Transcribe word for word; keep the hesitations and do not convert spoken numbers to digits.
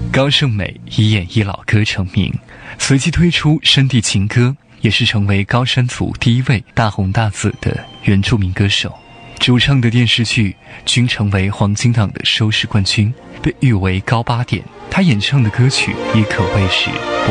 高胜美以演绎老歌成名，随即推出山地情歌，也是成为高山族第一位大红大紫的原住民歌手。主唱的电视剧均成为黄金档的收视冠军，被誉为高八点。他演唱的歌曲也可谓是